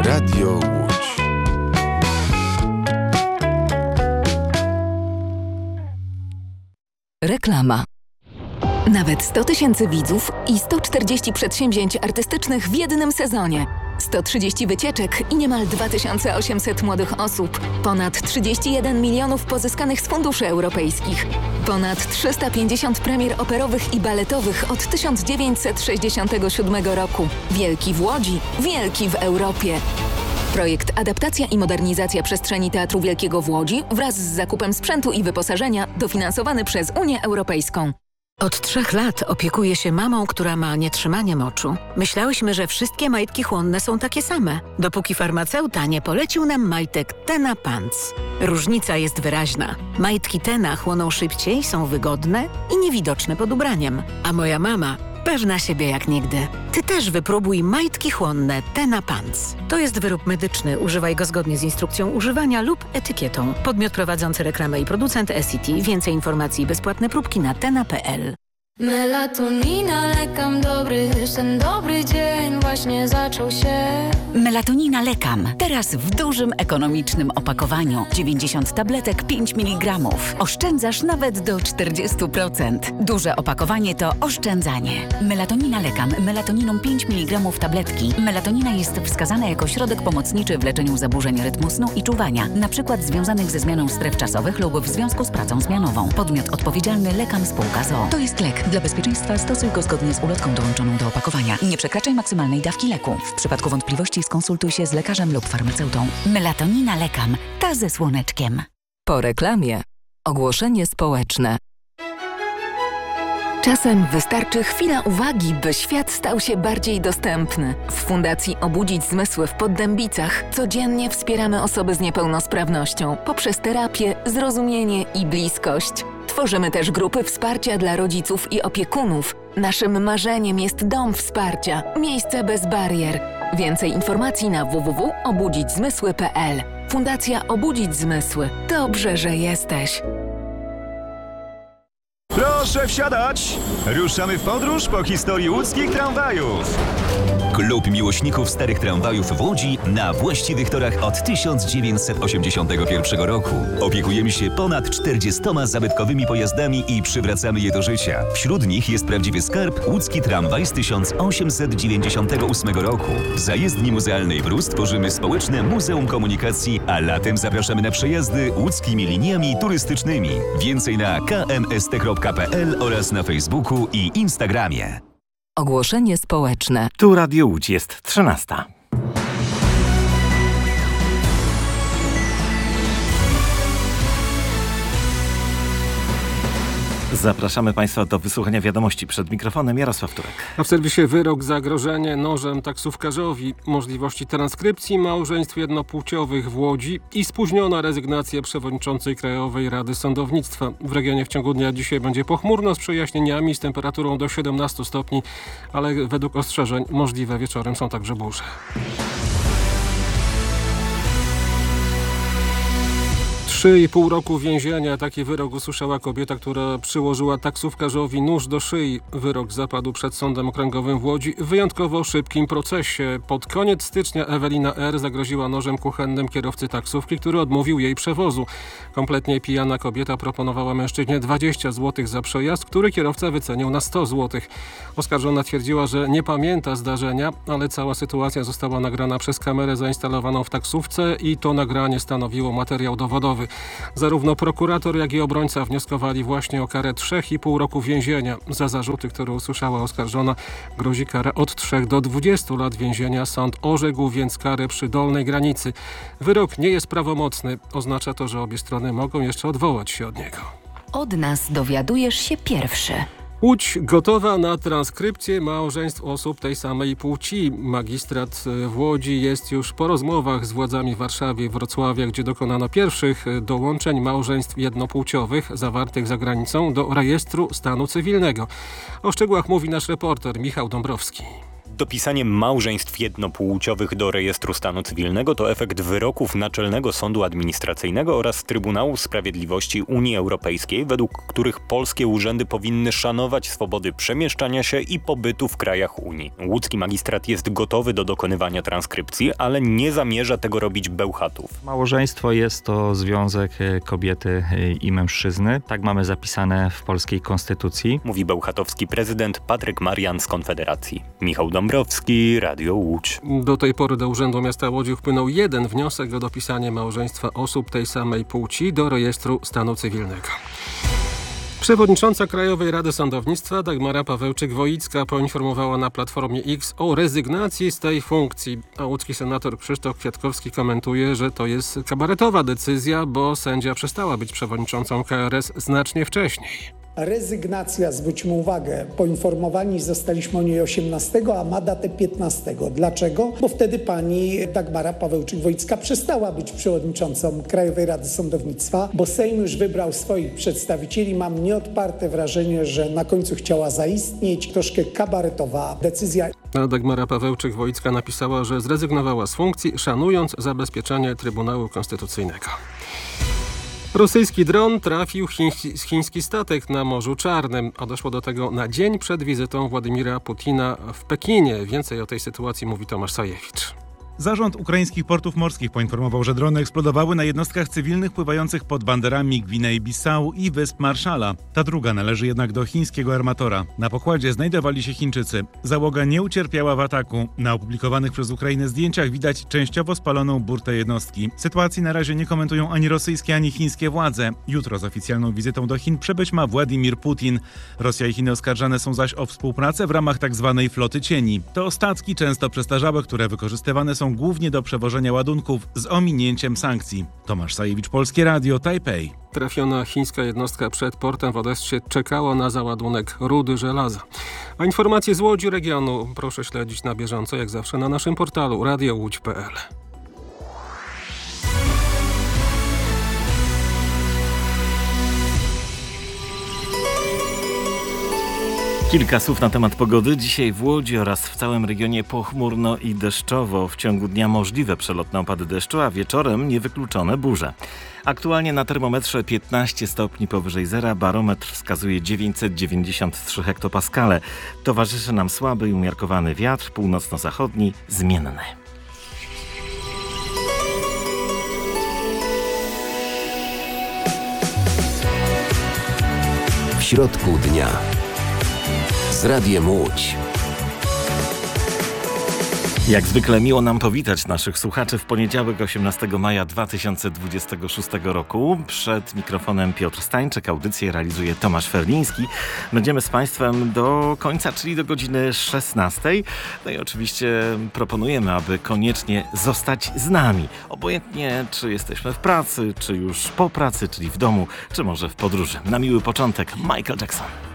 Radio Łódź. Reklama. Nawet 100 000 widzów i 140 przedsięwzięć artystycznych w jednym sezonie. 130 wycieczek i niemal 2800 młodych osób. Ponad 31 milionów pozyskanych z funduszy europejskich. Ponad 350 premier operowych i baletowych od 1967 roku. Wielki w Łodzi, wielki w Europie. Projekt Adaptacja i modernizacja przestrzeni Teatru Wielkiego w Łodzi wraz z zakupem sprzętu i wyposażenia dofinansowany przez Unię Europejską. Od 3 lat opiekuję się mamą, która ma nietrzymanie moczu. Myślałyśmy, że wszystkie majtki chłonne są takie same, dopóki farmaceuta nie polecił nam majtek Tena Pants. Różnica jest wyraźna. Majtki Tena chłoną szybciej, są wygodne i niewidoczne pod ubraniem. A moja mama pewna siebie jak nigdy. Ty też wypróbuj majtki chłonne Tena Pants. To jest wyrób medyczny. Używaj go zgodnie z instrukcją używania lub etykietą. Podmiot prowadzący reklamę i producent SCT. Więcej informacji i bezpłatne próbki na tena.pl. Melatonina, lekam dobry, ten dobry dzień właśnie zaczął się. Melatonina Lekam. Teraz w dużym, ekonomicznym opakowaniu. 90 tabletek, 5 mg. Oszczędzasz nawet do 40%. Duże opakowanie to oszczędzanie. Melatonina Lekam. Melatoniną 5 mg tabletki. Melatonina jest wskazana jako środek pomocniczy w leczeniu zaburzeń rytmu snu i czuwania, np. związanych ze zmianą stref czasowych lub w związku z pracą zmianową. Podmiot odpowiedzialny Lekam Spółka z o.o. To jest lek. Dla bezpieczeństwa stosuj go zgodnie z ulotką dołączoną do opakowania. Nie przekraczaj maksymalnej dawki leku. W przypadku wątpliwości skonsultuj się z lekarzem lub farmaceutą. Melatonina Lekam. Ta ze słoneczkiem. Po reklamie. Ogłoszenie społeczne. Czasem wystarczy chwila uwagi, by świat stał się bardziej dostępny. W Fundacji Obudzić Zmysły w Poddębicach codziennie wspieramy osoby z niepełnosprawnością poprzez terapię, zrozumienie i bliskość. Tworzymy też grupy wsparcia dla rodziców i opiekunów. Naszym marzeniem jest dom wsparcia, miejsce bez barier. Więcej informacji na www.obudzićzmysły.pl. Fundacja Obudzić Zmysły. Dobrze, że jesteś. Proszę wsiadać! Ruszamy w podróż po historii łódzkich tramwajów. Klub miłośników starych tramwajów w Łodzi na właściwych torach od 1981 roku. Opiekujemy się ponad 40 zabytkowymi pojazdami i przywracamy je do życia. Wśród nich jest prawdziwy skarb łódzki tramwaj z 1898 roku. W zajezdni muzealnej Brus tworzymy społeczne Muzeum Komunikacji, a latem zapraszamy na przejazdy łódzkimi liniami turystycznymi. Więcej na kmst.pl oraz na Facebooku i Instagramie. Ogłoszenie społeczne. Tu Radio Łódź, jest 13. Zapraszamy Państwa do wysłuchania wiadomości. Przed mikrofonem Jarosław Turek. A w serwisie wyrok: zagrożenie nożem taksówkarzowi, możliwości transkrypcji małżeństw jednopłciowych w Łodzi i spóźniona rezygnacja przewodniczącej Krajowej Rady Sądownictwa. W regionie w ciągu dnia dzisiaj będzie pochmurno z przejaśnieniami, z temperaturą do 17 stopni, ale według ostrzeżeń możliwe wieczorem są także burze. 3,5 roku więzienia. Taki wyrok usłyszała kobieta, która przyłożyła taksówkarzowi nóż do szyi. Wyrok zapadł przed Sądem Okręgowym w Łodzi w wyjątkowo szybkim procesie. Pod koniec stycznia Ewelina R. zagroziła nożem kuchennym kierowcy taksówki, który odmówił jej przewozu. Kompletnie pijana kobieta proponowała mężczyźnie 20 zł za przejazd, który kierowca wycenił na 100 zł. Oskarżona twierdziła, że nie pamięta zdarzenia, ale cała sytuacja została nagrana przez kamerę zainstalowaną w taksówce i to nagranie stanowiło materiał dowodowy. Zarówno prokurator, jak i obrońca wnioskowali właśnie o karę 3,5 roku więzienia. Za zarzuty, które usłyszała oskarżona, grozi kara od 3 do 20 lat więzienia. Sąd orzekł więc karę przy dolnej granicy. Wyrok nie jest prawomocny. Oznacza to, że obie strony mogą jeszcze odwołać się od niego. Od nas dowiadujesz się pierwszy. Łódź gotowa na transkrypcję małżeństw osób tej samej płci. Magistrat w Łodzi jest już po rozmowach z władzami w Warszawie i Wrocławia, gdzie dokonano pierwszych dołączeń małżeństw jednopłciowych zawartych za granicą do rejestru stanu cywilnego. O szczegółach mówi nasz reporter Michał Dąbrowski. Dopisanie małżeństw jednopłciowych do rejestru stanu cywilnego to efekt wyroków Naczelnego Sądu Administracyjnego oraz Trybunału Sprawiedliwości Unii Europejskiej, według których polskie urzędy powinny szanować swobody przemieszczania się i pobytu w krajach Unii. Łódzki magistrat jest gotowy do dokonywania transkrypcji, ale nie zamierza tego robić bełchatów. Małżeństwo jest to związek kobiety i mężczyzny. Tak mamy zapisane w polskiej konstytucji. Mówi bełchatowski prezydent Patryk Marian z Konfederacji. Michał Dąbrowski, Radio Łódź. Do tej pory do Urzędu Miasta Łodzi wpłynął jeden wniosek o dopisanie małżeństwa osób tej samej płci do rejestru stanu cywilnego. Przewodnicząca Krajowej Rady Sądownictwa Dagmara Pawełczyk-Woicka poinformowała na Platformie X o rezygnacji z tej funkcji. A łódzki senator Krzysztof Kwiatkowski komentuje, że to jest kabaretowa decyzja, bo sędzia przestała być przewodniczącą KRS znacznie wcześniej. Rezygnacja, zwróćmy uwagę, poinformowani zostaliśmy o niej 18, a ma datę 15. Dlaczego? Bo wtedy pani Dagmara Pawełczyk-Woicka przestała być przewodniczącą Krajowej Rady Sądownictwa, bo Sejm już wybrał swoich przedstawicieli. Mam nieodparte wrażenie, że na końcu chciała zaistnieć. Troszkę kabaretowa decyzja. A Dagmara Pawełczyk-Woicka napisała, że zrezygnowała z funkcji, szanując zabezpieczenie Trybunału Konstytucyjnego. Rosyjski dron trafił chiński statek na Morzu Czarnym, a doszło do tego na dzień przed wizytą Władimira Putina w Pekinie. Więcej o tej sytuacji mówi Tomasz Sajewicz. Zarząd ukraińskich portów morskich poinformował, że drony eksplodowały na jednostkach cywilnych pływających pod banderami Gwinei-Bissau i Wysp Marszala. Ta druga należy jednak do chińskiego armatora. Na pokładzie znajdowali się Chińczycy. Załoga nie ucierpiała w ataku. Na opublikowanych przez Ukrainę zdjęciach widać częściowo spaloną burtę jednostki. Sytuacji na razie nie komentują ani rosyjskie, ani chińskie władze. Jutro z oficjalną wizytą do Chin przybyć ma Władimir Putin. Rosja i Chiny oskarżane są zaś o współpracę w ramach tzw. floty cieni. To statki często przestarzałe, które wykorzystywane są głównie do przewożenia ładunków z ominięciem sankcji. Tomasz Sajewicz, Polskie Radio, Tajpej. Trafiona chińska jednostka przed portem w Odessie czekała na załadunek rudy żelaza. A informacje z Łodzi regionu proszę śledzić na bieżąco, jak zawsze na naszym portalu radiołódź.pl. Kilka słów na temat pogody. Dzisiaj w Łodzi oraz w całym regionie pochmurno i deszczowo. W ciągu dnia możliwe przelotne opady deszczu, a wieczorem niewykluczone burze. Aktualnie na termometrze 15 stopni powyżej zera, barometr wskazuje 993 hektopaskale. Towarzyszy nam słaby i umiarkowany wiatr, północno-zachodni, zmienny. W środku dnia. Z Radiem Łódź. Jak zwykle miło nam powitać naszych słuchaczy w poniedziałek 18 maja 2026 roku. Przed mikrofonem Piotr Stańczyk, audycję realizuje Tomasz Ferliński. Będziemy z Państwem do końca, czyli do godziny 16. No i oczywiście proponujemy, aby koniecznie zostać z nami. Obojętnie, czy jesteśmy w pracy, czy już po pracy, czyli w domu, czy może w podróży. Na miły początek Michael Jackson.